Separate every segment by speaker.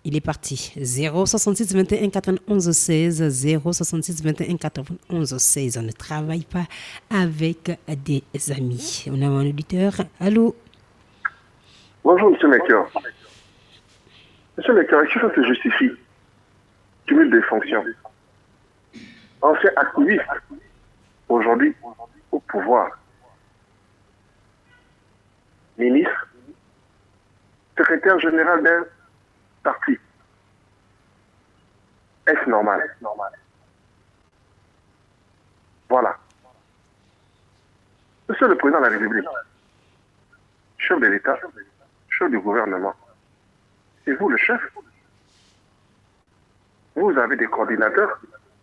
Speaker 1: Il est parti. 066 21 91 16. 066 21 91 16. On ne travaille pas avec des amis. On a un auditeur. Allô?
Speaker 2: Bonjour, monsieur Maker. Monsieur Maker, est-ce que ça se justifie? Cumul des fonctions. Ancien activiste, aujourd'hui au pouvoir. Ministre, secrétaire général d'un parti. Est-ce normal? Voilà. Monsieur le Président de la République, chef de l'État, chef du gouvernement, c'est vous le chef. Vous avez des coordinateurs.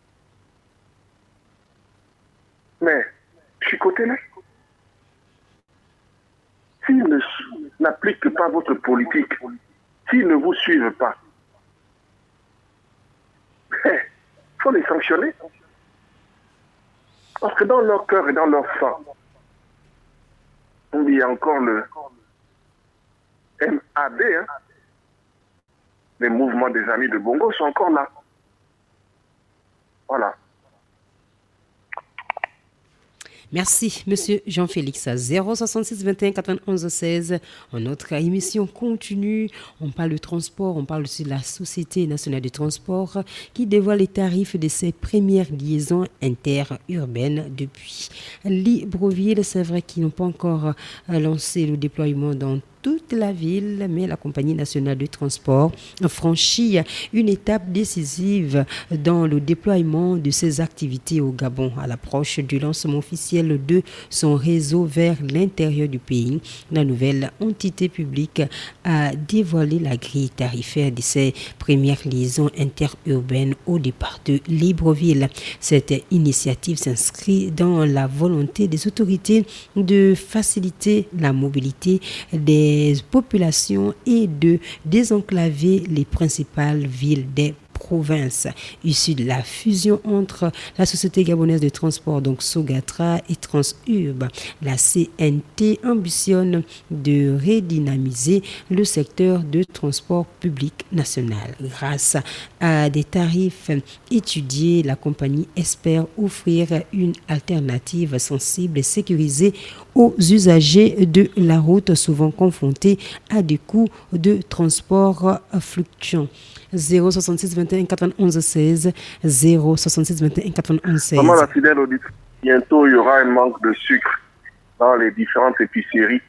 Speaker 2: Mais, chicotez-les. S'ils n'appliquent pas votre politique, s'ils ne vous suivent pas, il faut les sanctionner. Parce que dans leur cœur et dans leur sang, il y a encore le MAD, hein. Les mouvements des amis de Bongo sont encore là. Voilà.
Speaker 1: Merci, monsieur Jean-Félix. 066 21 91 16. Notre émission continue. On parle de transport, on parle aussi de la Société nationale de transport qui dévoile les tarifs de ses premières liaisons interurbaines depuis Libreville. C'est vrai qu'ils n'ont pas encore lancé le déploiement dans toute la ville, mais la compagnie nationale de transport franchit une étape décisive dans le déploiement de ses activités au Gabon à l'approche du lancement officiel de son réseau vers l'intérieur du pays. La nouvelle entité publique a dévoilé la grille tarifaire de ses premières liaisons interurbaines au départ de Libreville. Cette initiative s'inscrit dans la volonté des autorités de faciliter la mobilité des populations et de désenclaver les principales villes des provinces issues de la fusion entre la Société gabonaise de transport, donc Sogatra, et Transurb. La CNT ambitionne de redynamiser le secteur de transport public national. Grâce à des tarifs étudiés, la compagnie espère offrir une alternative sensible et sécurisée aux usagers de la route, souvent confrontés à des coûts de transport fluctuants. 066 21 91 16. 066 21 91 16.
Speaker 2: Maman la fidèle auditrice, bientôt il y aura un manque de sucre dans les différentes épiceries.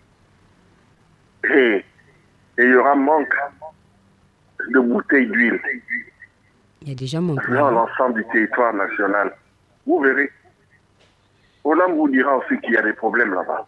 Speaker 2: Et il y aura un manque de bouteilles d'huile
Speaker 1: Il y a déjà manque.
Speaker 2: dans l'ensemble du territoire national. Vous verrez. Olam vous dira aussi qu'il y a des problèmes là-bas.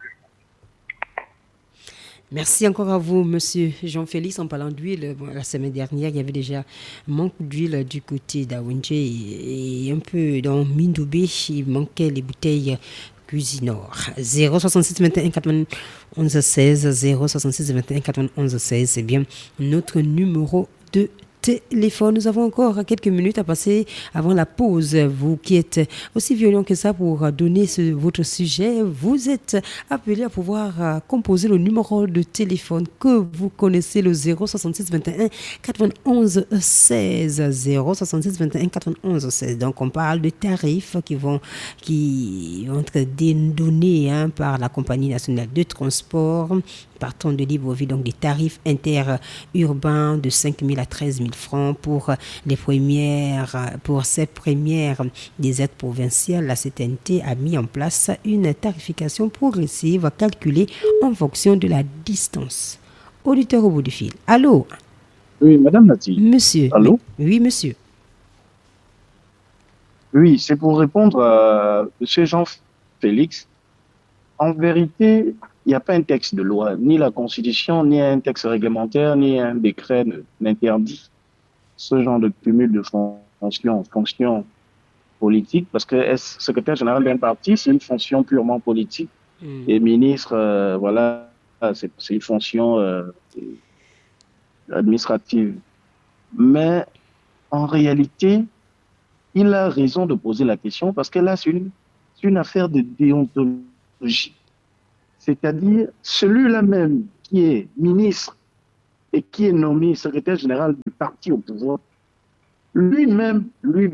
Speaker 1: Merci encore à vous, monsieur Jean-Félix. En parlant d'huile, la semaine dernière, il y avait déjà manque d'huile du côté d'Awinche et un peu dans Mindoubé, il manquait les bouteilles Cuisinor. 066 21 91 16. 066 21 91 16, c'est bien notre numéro de téléphone. Nous avons encore quelques minutes à passer avant la pause. Vous qui êtes aussi violent que ça pour donner votre sujet, vous êtes appelé à pouvoir composer le numéro de téléphone que vous connaissez, le 066 21 91 16. 066 21 91 16. Donc on parle de tarifs qui vont être donnés par la compagnie nationale de transport partant de Libreville, donc des tarifs interurbains de 5 000 à 13 000 francs pour ces premières des aides provinciales. La CTNT a mis en place une tarification progressive calculée en fonction de la distance. Auditeur au bout du fil. Allô?
Speaker 3: Oui, Madame Nati.
Speaker 1: Monsieur.
Speaker 3: Allô?
Speaker 1: Oui, monsieur.
Speaker 3: Oui, c'est pour répondre à M. Jean-Félix. En vérité, il n'y a pas un texte de loi, ni la Constitution, ni un texte réglementaire, ni un décret n'interdit ce genre de cumul de fonctions politiques, parce que être secrétaire général d'un parti, c'est une fonction purement politique. Et ministre, voilà, c'est une fonction administrative. Mais en réalité, il a raison de poser la question parce que là, c'est une affaire de déontologie. C'est-à-dire, celui-là même qui est ministre et qui est nommé secrétaire général du parti au pouvoir, lui-même,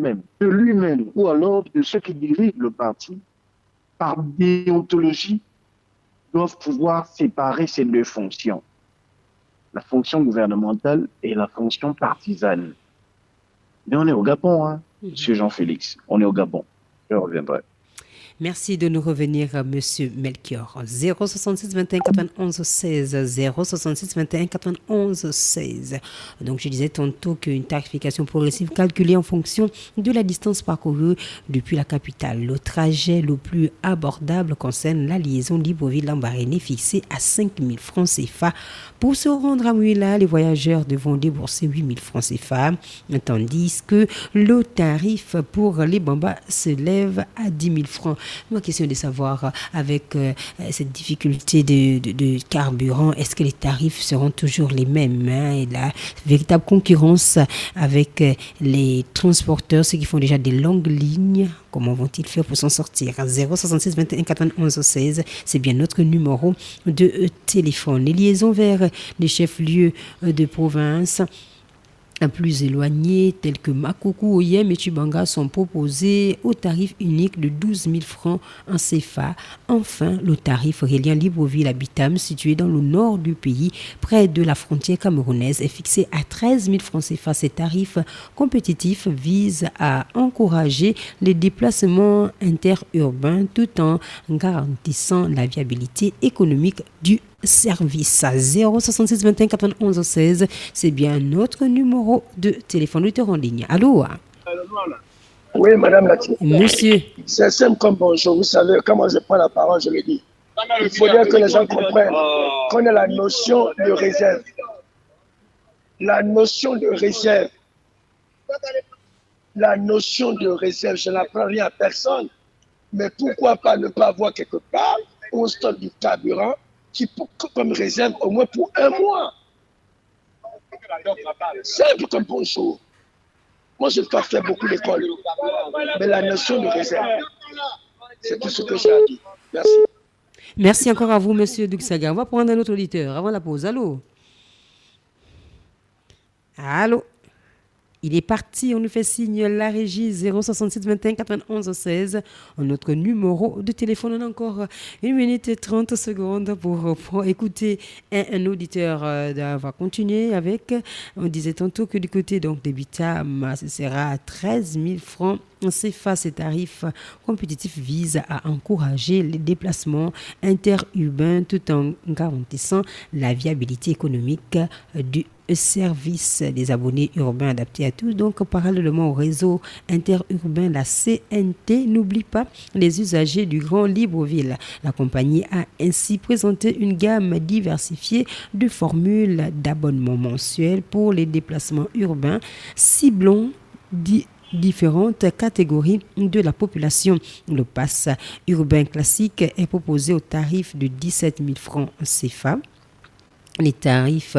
Speaker 3: ou alors de ceux qui dirigent le parti, par déontologie, doivent pouvoir séparer ces deux fonctions, la fonction gouvernementale et la fonction partisane. Mais on est au Gabon, hein, Monsieur Jean-Félix, on est au Gabon. Je reviendrai.
Speaker 1: Merci de nous revenir, Monsieur Melchior. 066 21 91 16. 066 21 91 16. Donc, je disais tantôt qu'une tarification progressive calculée en fonction de la distance parcourue depuis la capitale. Le trajet le plus abordable concerne la liaison Libreville-Lambaréné fixée à 5 000 francs CFA. Pour se rendre à Mouila, les voyageurs devront débourser 8 000 francs CFA, tandis que le tarif pour les Bambas se lève à 10 000 francs. Ma question est de savoir, avec cette difficulté de carburant, est-ce que les tarifs seront toujours les mêmes, hein, et la véritable concurrence avec les transporteurs, ceux qui font déjà des longues lignes, comment vont-ils faire pour s'en sortir? 066 21 91 16, c'est bien notre numéro de téléphone. Les liaisons vers les chefs-lieux de province plus éloignés, tels que Makoukou, Oyem et Tchibanga, sont proposés au tarif unique de 12 000 francs en CFA. Enfin, le tarif reliant Libreville à Bitam, situé dans le nord du pays, près de la frontière camerounaise, est fixé à 13 000 francs CFA. Ces tarifs compétitifs visent à encourager les déplacements interurbains tout en garantissant la viabilité économique du service. À 066 21 91 16, c'est bien notre numéro de téléphone. Nous en ligne. Allô?
Speaker 4: Oui, Madame Lati.
Speaker 1: Monsieur.
Speaker 4: C'est simple comme bonjour. Vous savez, comment je prends la parole, je le dis. Il faut dire que les gens comprennent qu'on a la notion de réserve. La notion de réserve. La notion de réserve, je n'apprends rien à personne. Mais pourquoi pas ne pas avoir quelque part un stock du carburant qui comme réserve au moins pour un mois. Simple comme bonjour. Moi, je ne peux pas faire beaucoup d'école. Mais la notion de réserve, c'est tout ce que j'ai à dire. Merci.
Speaker 1: Merci encore à vous, Monsieur Duxaga. On va prendre un autre auditeur avant la pause. Allô? Allô? Il est parti, on nous fait signe la régie 066 21 91 16. Notre numéro de téléphone, on a encore 1 minute et 30 secondes pour écouter un auditeur. On va continuer avec, on disait tantôt que du côté donc, des Bitam, ce sera 13 000 francs. CFA, ces tarifs compétitifs visent à encourager les déplacements interurbains tout en garantissant la viabilité économique du service des abonnés urbains adaptés à tous. Donc, parallèlement au réseau interurbain, la CNT n'oublie pas les usagers du Grand Libreville. La compagnie a ainsi présenté une gamme diversifiée de formules d'abonnement mensuel pour les déplacements urbains, ciblant différentes catégories de la population. Le pass urbain classique est proposé au tarif de 17 000 francs CFA. Les tarifs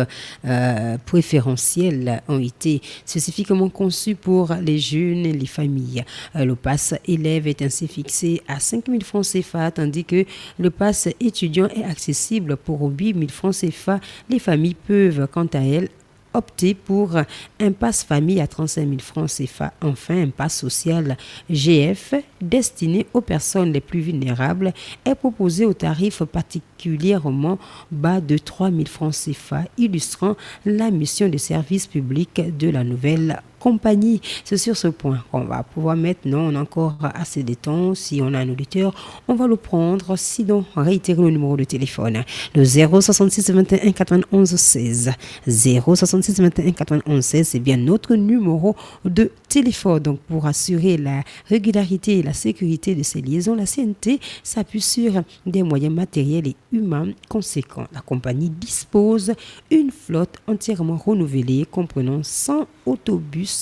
Speaker 1: préférentiels ont été spécifiquement conçus pour les jeunes et les familles. Le pass élève est ainsi fixé à 5 000 francs CFA, tandis que le pass étudiant est accessible pour 8 000 francs CFA. Les familles peuvent, quant à elles, opter pour un pass famille à 35 000 francs CFA. Enfin, un pass social GF destiné aux personnes les plus vulnérables est proposé au tarif particulièrement bas de 3 000 francs CFA, illustrant la mission de service public de la nouvelle compagnie. C'est sur ce point qu'on va pouvoir maintenant. On a encore assez de temps. Si on a un auditeur, on va le prendre. Sinon, réitérer le numéro de téléphone. Le 066 21 91 16. 066 21 91 16, c'est bien notre numéro de téléphone. Donc, pour assurer la régularité et la sécurité de ces liaisons, la CNT s'appuie sur des moyens matériels et humains conséquents. La compagnie dispose d'une flotte entièrement renouvelée, comprenant 100 autobus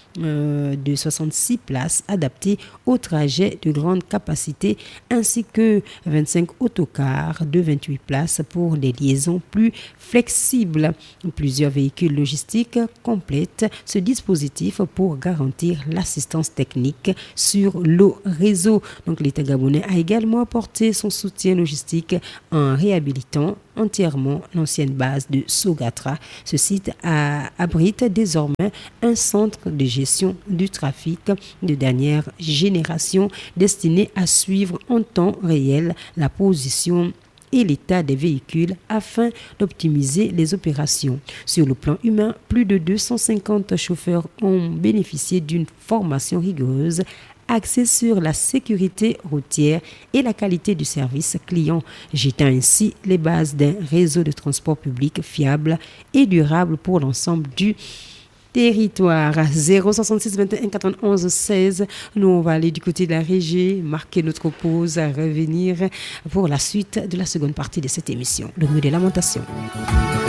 Speaker 1: de 66 places adaptés aux trajets de grande capacité, ainsi que 25 autocars de 28 places pour les liaisons plus flexibles. Plusieurs véhicules logistiques complètent ce dispositif pour garantir l'assistance technique sur le réseau. Donc l'État gabonais a également apporté son soutien logistique en réhabilitant entièrement l'ancienne base de Sogatra. Ce site abrite désormais un centre de gestion du trafic de dernière génération destiné à suivre en temps réel la position et l'état des véhicules afin d'optimiser les opérations. Sur le plan humain, plus de 250 chauffeurs ont bénéficié d'une formation rigoureuse axée sur la sécurité routière et la qualité du service client, jetant ainsi les bases d'un réseau de transport public fiable et durable pour l'ensemble du territoire. 066 21 91 16. Nous, on va aller du côté de la régie, marquer notre pause, à revenir pour la suite de la seconde partie de cette émission. Le mot des lamentations.